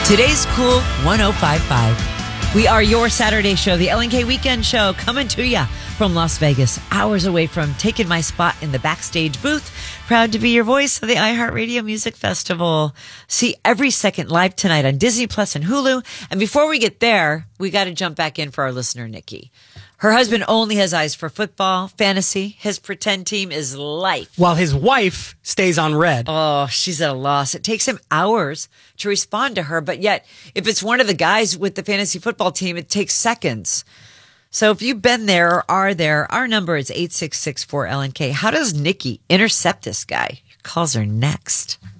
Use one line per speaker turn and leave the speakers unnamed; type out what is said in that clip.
Today's Cool 1055. We are your Saturday show, the LNK Weekend Show, coming to you from Las Vegas, hours away from taking my spot in the backstage booth. Proud to be your voice of the iHeartRadio Music Festival. See every second live tonight on Disney Plus and Hulu. And before we get there, we got to jump back in for our listener, Nikki. Her husband only has eyes for football, fantasy. His pretend team is life.
While his wife stays on red.
Oh, she's at a loss. It takes him hours to respond to her. But yet, if it's one of the guys with the fantasy football team, it takes seconds. So if you've been there or are there, our number is 866-4LNK. How does Nikki intercept this guy? Your calls are next.